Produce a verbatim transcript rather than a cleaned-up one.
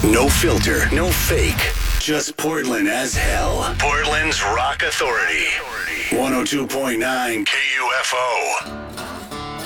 No filter, no fake. Just Portland as hell. Portland's Rock Authority. one oh two point nine K U F O.